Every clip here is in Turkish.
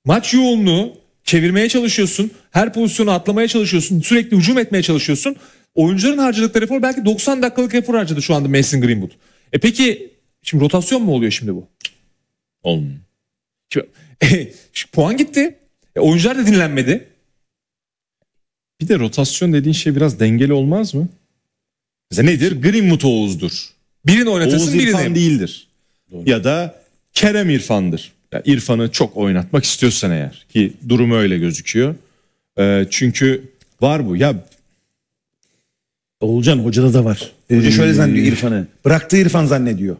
Maç yoğunluğu, çevirmeye çalışıyorsun. Her pozisyonu atlamaya çalışıyorsun. Sürekli hücum etmeye çalışıyorsun. Oyuncuların harcadıkları efor belki 90 dakikalık efor harcadı şu anda Mason Greenwood. Peki şimdi rotasyon mu oluyor şimdi bu? Olmuyor. Puan gitti. Oyuncular da dinlenmedi. Bir de rotasyon dediğin şey biraz dengeli olmaz mı? Mesela nedir? Greenwood Oğuz'dur. Birini oynatırsın, Oğuz birini. İrfan değildir. Doğru. Ya da Kerem İrfan'dır. Yani İrfan'ı çok oynatmak istiyorsan eğer, ki durumu öyle gözüküyor. Çünkü var bu. Ya Oğulcan hocada da var. Hoca şöyle zannediyor İrfan'ı. Bıraktığı İrfan zannediyor.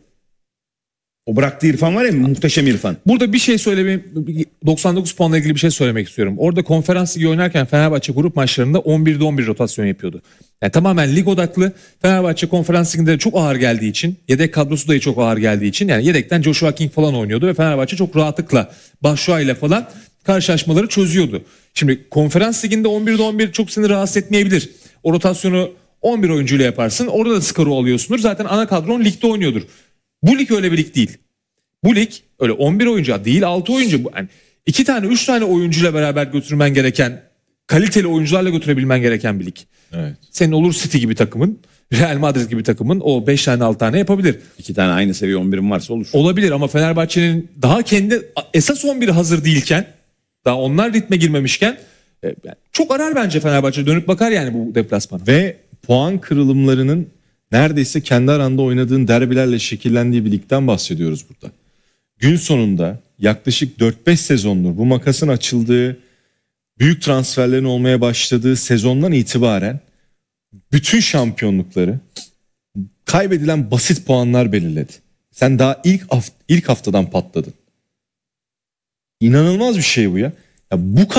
O bıraktığı İrfan var ya, muhteşem İrfan. Burada bir şey söylemeyeyim. 99 puanla ilgili bir şey söylemek istiyorum. Orada konferans ligi oynarken Fenerbahçe grup maçlarında 11'de 11 rotasyon yapıyordu. Yani tamamen lig odaklı. Fenerbahçe konferans liginde çok ağır geldiği için, yedek kadrosu da çok ağır geldiği için, yani yedekten Joshua King falan oynuyordu ve Fenerbahçe çok rahatlıkla Batshuayi ile falan karşılaşmaları çözüyordu. Şimdi konferans liginde 11'de 11 çok seni rahatsız etmeyebilir. O rotasyonu 11 oyuncuyla yaparsın. Orada da skoru alıyorsundur. Zaten ana kadron ligde oynuyordur. Bu lig öyle bir lig değil. Bu lig öyle 11 oyuncu değil, 6 oyuncu. Yani 2 tane 3 tane oyuncuyla beraber götürmen gereken, kaliteli oyuncularla götürebilmen gereken bir lig. evet. Senin olur City gibi takımın, Real Madrid gibi takımın o 5 tane 6 tane yapabilir. 2 tane aynı seviye 11'im varsa olur. Olabilir ama Fenerbahçe'nin daha kendi esas 11'i hazır değilken, daha onlar ritme girmemişken çok arar bence Fenerbahçe, dönüp bakar yani bu deplasmana. Ve puan kırılımlarının neredeyse kendi aranda oynadığın derbilerle şekillendiği bir ligden bahsediyoruz burada. Gün sonunda yaklaşık 4-5 sezondur bu makasın açıldığı, büyük transferlerin olmaya başladığı sezondan itibaren bütün şampiyonlukları kaybedilen basit puanlar belirledi. Sen daha ilk haftadan patladın. İnanılmaz bir şey bu ya. Ya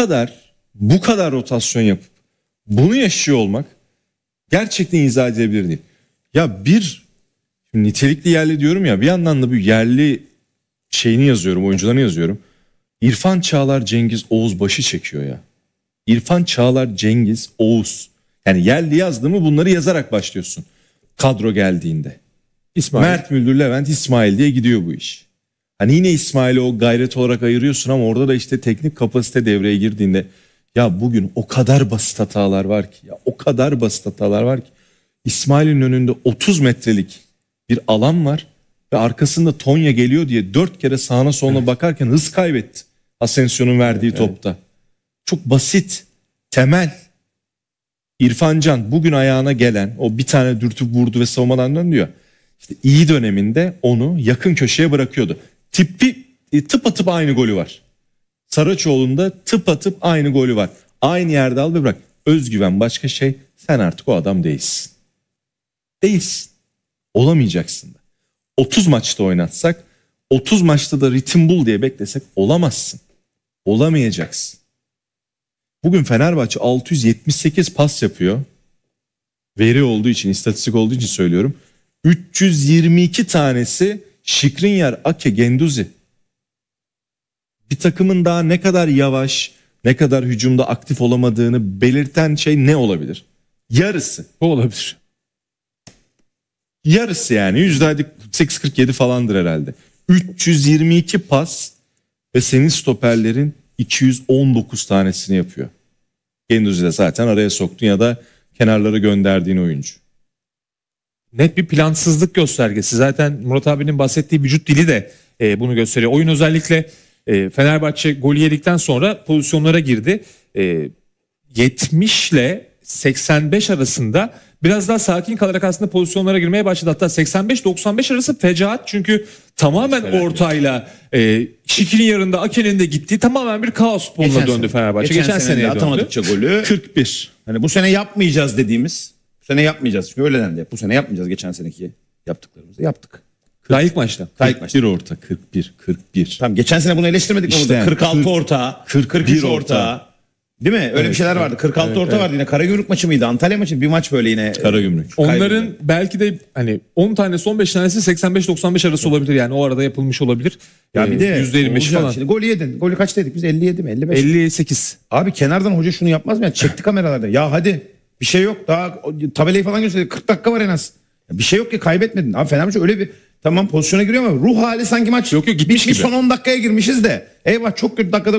bu kadar rotasyon yapıp bunu yaşıyor olmak gerçekten izah edilebilir değil. Ya nitelikli yerli diyorum ya, bir yandan da bir yerli şeyini yazıyorum, oyuncularını yazıyorum. İrfan Çağlar, Cengiz, Oğuz başı çekiyor ya. İrfan Çağlar, Cengiz, Oğuz. Yani yerli yazdığımı bunları yazarak başlıyorsun. Kadro geldiğinde. İsmail. Mert Müldür, Levent, İsmail diye gidiyor bu iş. Hani yine İsmail'i o gayret olarak ayırıyorsun ama orada da işte teknik kapasite devreye girdiğinde ya bugün o kadar basit hatalar var ki, ya o kadar basit hatalar var ki. İsmail'in önünde 30 metrelik bir alan var ve arkasında Tonya geliyor diye 4 kere sağına soluna bakarken hız kaybetti. Asensio'nun verdiği topta. Çok basit, temel. İrfan Can bugün ayağına gelen o bir tane dürtüp vurdu ve savunmadan döndü. İşte iyi döneminde onu yakın köşeye bırakıyordu. Tıpatıp aynı golü var. Saraçoğlu'nda tıpatıp aynı golü var. Aynı yerde al ve bırak. Özgüven başka şey. Sen artık o adam değilsin. Değilsin. Olamayacaksın da. 30 maçta oynatsak, 30 maçta da ritim bul diye beklesek olamazsın. Olamayacaksın. Bugün Fenerbahçe 678 pas yapıyor. Veri olduğu için, istatistik olduğu için söylüyorum. 322 tanesi Skriniar, Ake, Guendouzi. Bir takımın daha ne kadar yavaş, ne kadar hücumda aktif olamadığını belirten şey ne olabilir? Yarısı. Bu olabilir. Yarısı yani %8-47 falandır herhalde. 322 pas ve senin stoperlerin 219 tanesini yapıyor. Guendouzi de zaten araya soktun ya da kenarlara gönderdiğin oyuncu. Net bir plansızlık göstergesi. Zaten Murat abinin bahsettiği vücut dili de bunu gösteriyor. Oyun özellikle Fenerbahçe golü yedikten sonra pozisyonlara girdi. 70 ile 85 arasında biraz daha sakin kalarak aslında pozisyonlara girmeye başladı. Hatta 85-95 arası fecaat, çünkü tamamen ortayla Şikri'nin yanında Ake'nin de gittiği tamamen bir kaos futboluna döndü Fenerbahçe. Geçen seneye döndü. Atamadıkça golü 41. Hani bu sene yapmayacağız dediğimiz, bu sene yapmayacağız. Çünkü öyle dendi. Bu sene yapmayacağız, geçen seneki yaptıklarımızı yaptık. Daha ilk maçta. 41 orta, 41. Tamam, geçen sene bunu eleştirmedik mi İşte burada? yani 46 orta, 43 orta. Değil mi? Öyle bir şeyler vardı. 46 orta vardı yine. Karagümrük maçı mıydı? Antalya maçı, bir maç böyle yine. Karagümrük. Onların belki de hani 10 tanesi 15 tanesi 85-95 arası olabilir, yani o arada yapılmış olabilir. Ya bir de %25 falan. Şimdi golü yedin. Golü kaç dedik biz? 57 mi? 55 mi? 58. Abi kenardan hoca şunu yapmaz mı ya? Çekti kameralarda. Ya hadi bir şey yok. Daha tabelayı falan gösterdi. 40 dakika var en az. Ya bir şey yok ki, kaybetmedin. Abi Fenerbahçe öyle bir tamam pozisyona giriyor ama ruh hali sanki maç yok gitmiş gibi. son 10 dakikaya girmişiz de. Eyvah çok kötü dakikada